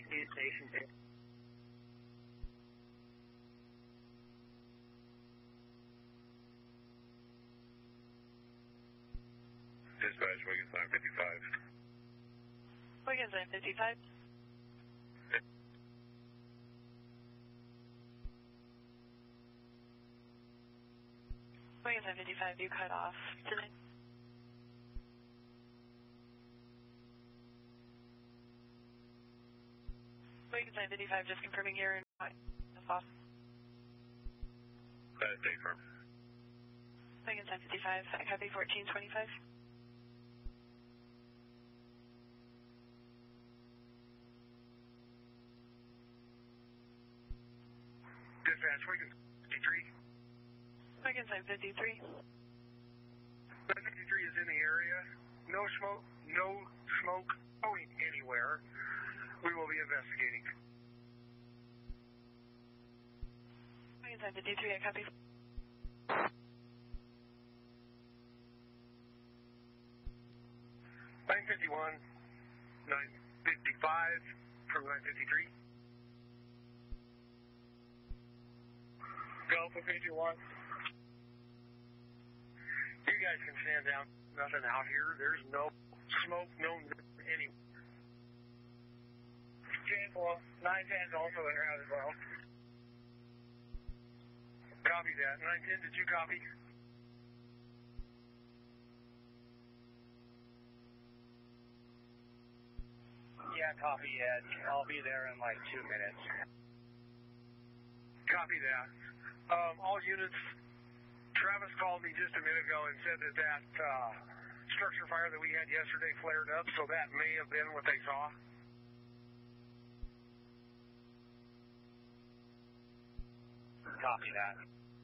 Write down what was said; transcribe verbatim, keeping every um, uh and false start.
East Station two. Dispatch, Wiggins nine fifty-five. Wiggins nine fifty-five. Wiggins nine fifty-five, you cut off today. Wiggins nine fifty-five, just confirming you're in. That's off. Uh, stay firm. Wiggins nine fifty-five, I copy fourteen twenty-five. Dispatch, Wiggins fifty-three. Wiggins nine fifty-three. nine fifty-three is in the area. No smoke, no smoke going anywhere. We will be investigating. Wiggins nine fifty-three, I copy. nine fifty-one, nine fifty-five from nine fifty-three. Go for fifty-one. You guys can stand down. Nothing out here. There's no smoke, no anywhere. nine ten is also in route as well. Copy that. nine ten, did you copy? Yeah, copy, Ed. I'll be there in like two minutes. Copy that. Um, all units, Travis called me just a minute ago and said that that uh, structure fire that we had yesterday flared up, so that may have been what they saw. Copy that.